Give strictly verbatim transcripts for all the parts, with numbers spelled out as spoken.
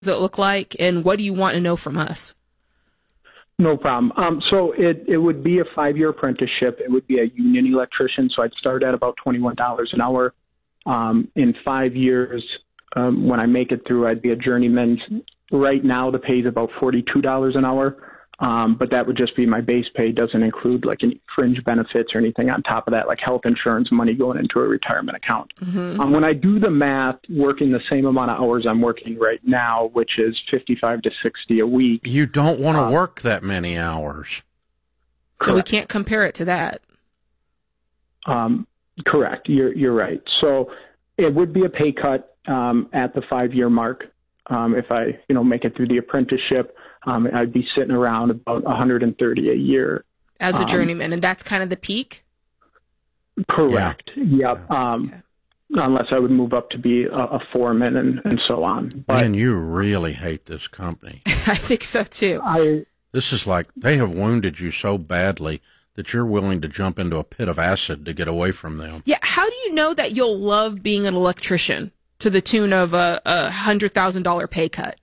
does it look like, and what do you want to know from us? No problem. Um, so it, it would be a five-year apprenticeship. It would be a union electrician, so I'd start at about twenty-one dollars an hour. Um, in five years, um, when I make it through, I'd be a journeyman. Right now, the pay is about forty-two dollars an hour, um, but that would just be my base pay. It doesn't include like any fringe benefits or anything on top of that, like health insurance, money going into a retirement account. Mm-hmm. Um, when I do the math, working the same amount of hours I'm working right now, which is fifty-five to sixty a week. You don't want to uh, work that many hours. So we can't compare it to that. Um, correct. You're you're right. So it would be a pay cut um, at the five-year mark. Um, if I, you know, make it through the apprenticeship, um, I'd be sitting around about one hundred thirty a year as a um, journeyman, and that's kind of the peak. Correct. Yeah. Yep. Um, okay. Unless I would move up to be a, a foreman and, and so on. But man, you really hate this company. I think so too. I. This is like they have wounded you so badly that you're willing to jump into a pit of acid to get away from them. Yeah. How do you know that you'll love being an electrician to the tune of a, a one hundred thousand dollars pay cut?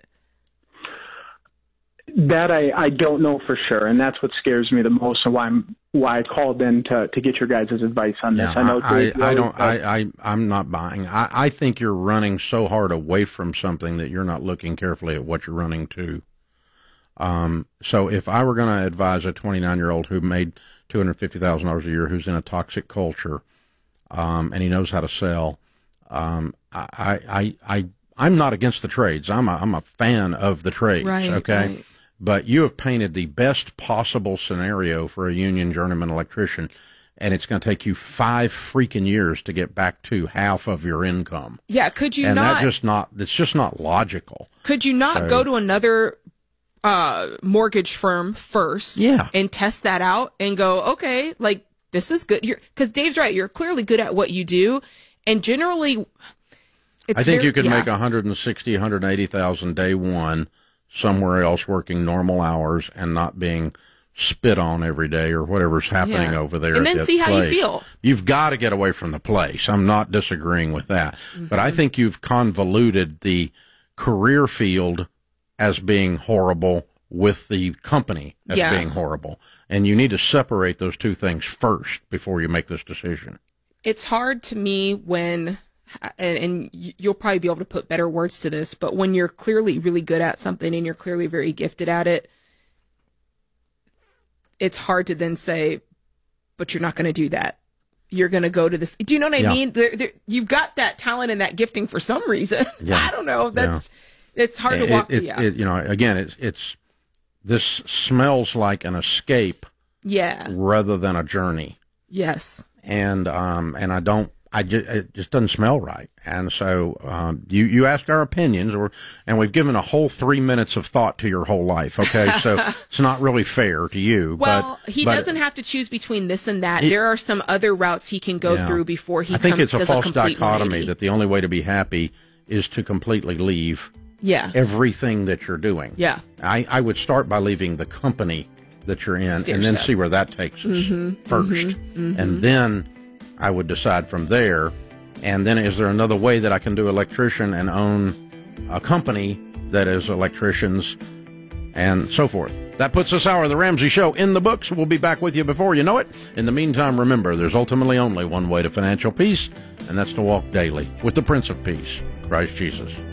That I, I don't know for sure, and that's what scares me the most, and why I'm why I called in to, to get your guys' advice on this. Yeah, I know I, Dave I, I don't uh, I, I I'm not buying. I, I think you're running so hard away from something that you're not looking carefully at what you're running to. Um, so if I were going to advise a twenty-nine-year-old who made two hundred fifty thousand dollars a year, who's in a toxic culture, um, and he knows how to sell, um, I, I, I, I'm not against the trades. I'm a, I'm a fan of the trades. Right, okay. Right. But you have painted the best possible scenario for a union journeyman electrician, and it's going to take you five freaking years to get back to half of your income. Yeah. Could you and not? And that just not, it's just not logical. Could you not so, go to another uh, mortgage firm first yeah. and test that out and go, okay, like, this is good. You're, because Dave's right. You're clearly good at what you do. And generally, it's I think very, you could yeah. make one hundred sixty, one hundred eighty thousand day one somewhere else working normal hours and not being spit on every day or whatever's happening yeah. over there. And at then that see how place. you feel. You've got to get away from the place. I'm not disagreeing with that. Mm-hmm. But I think you've convoluted the career field as being horrible with the company as yeah. being horrible. And you need to separate those two things first before you make this decision. It's hard to me when, and, and you'll probably be able to put better words to this, but when you're clearly really good at something and you're clearly very gifted at it, it's hard to then say, but you're not going to do that. You're going to go to this. Do you know what I yeah. mean? There, there, you've got that talent and that gifting for some reason. Yeah. I don't know. That's, yeah. it's hard it, to walk. It, yeah. it, you know, again, it's, it's, this smells like an escape yeah. rather than a journey. Yes. And, um, and I don't, I just, it just doesn't smell right. And so, um, you, you asked our opinions, or, and we've given a whole three minutes of thought to your whole life. Okay. So it's not really fair to you. Well, but, he but, doesn't have to choose between this and that. He, there are some other routes he can go yeah. through before he I think come, it's a does false a complete dichotomy one eighty. that the only way to be happy is to completely leave yeah. everything that you're doing. Yeah. I, I would start by leaving the company that you're in Stair and then step. see where that takes us mm-hmm, first. Mm-hmm, mm-hmm. And then I would decide from there. And then is there another way that I can do electrician and own a company that is electricians and so forth? That puts this hour of the Ramsey Show in the books. We'll be back with you before you know it. In the meantime, remember, there's ultimately only one way to financial peace, and that's to walk daily with the Prince of Peace, Christ Jesus.